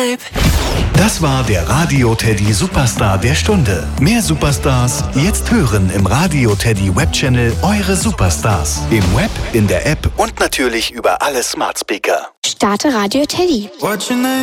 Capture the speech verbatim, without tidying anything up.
Babe. Das war der Radio Teddy Superstar der Stunde. Mehr Superstars jetzt hören im Radio Teddy Webchannel Eure Superstars. Im Web, in der App und natürlich über alle Smart Speaker. Starte Radio Teddy.